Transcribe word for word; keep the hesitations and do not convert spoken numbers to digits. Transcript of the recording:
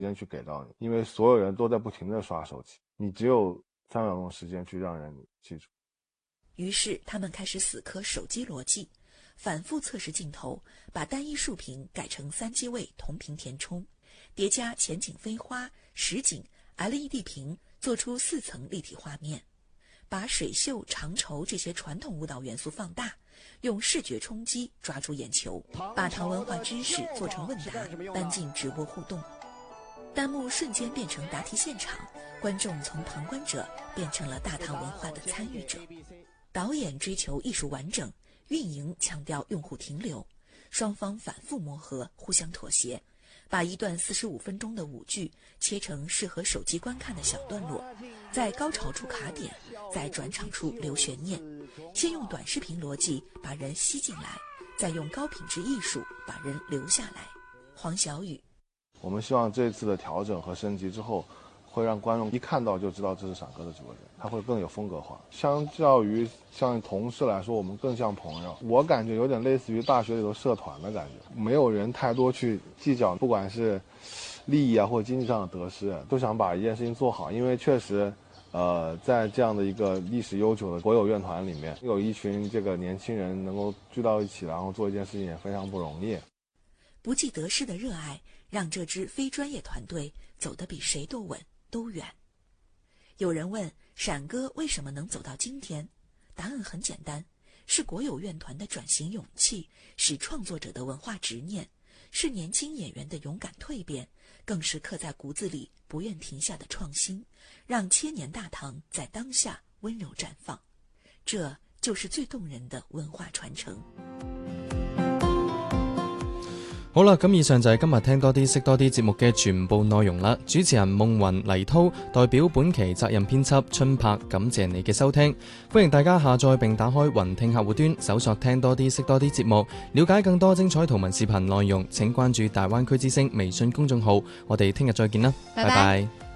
间去给到你，因为所有人都在不停地刷手机，你只有三秒钟时间去让人记住。 于是他们开始死磕手机逻辑，反复测试镜头，把单一竖屏改成三机位同屏填充，叠加前景飞花、实景、L E D 屏，做出四层立体画面，把水袖、长绸这些传统舞蹈元素放大，用视觉冲击抓住眼球，把唐文化知识做成问答，搬进直播互动。弹幕瞬间变成答题现场，观众从旁观者变成了大唐文化的参与者。导演追求艺术完整，运营强调用户停留，双方反复磨合，互相妥协，把一段四十五分钟的舞剧切成适合手机观看的小段落，在高潮处卡点，在转场处留悬念，先用短视频逻辑把人吸进来，再用高品质艺术把人留下来。黄小雨， 我们希望这次的调整和升级之后，会让观众一看到就知道这是闪哥的直播间，他会更有风格化。相较于像同事来说，我们更像朋友。我感觉有点类似于大学里头社团的感觉，没有人太多去计较，不管是利益啊或者经济上的得失，都想把一件事情做好。因为确实，呃，在这样的一个历史悠久的国有院团里面，有一群这个年轻人能够聚到一起，然后做一件事情也非常不容易。 不计得失的热爱，让这支非专业团队走得比谁都稳都远。有人问闪哥为什么能走到今天，答案很简单，是国有院团的转型勇气，是创作者的文化执念，是年轻演员的勇敢蜕变，更是刻在骨子里不愿停下的创新，让千年大唐在当下温柔绽放。这就是最动人的文化傳承。 好啦，咁以上就係今日聽多啲識多啲節目嘅全部內容啦。主持人夢雲黎濤代表本期責任編輯春柏，感謝你嘅收聽。歡迎大家下載並打開雲聽客戶端，搜索聽多啲識多啲節目，了解更多精彩圖文視頻內容。請關注大灣區之聲微信公眾號。我哋聽日再見啦，拜拜。拜拜。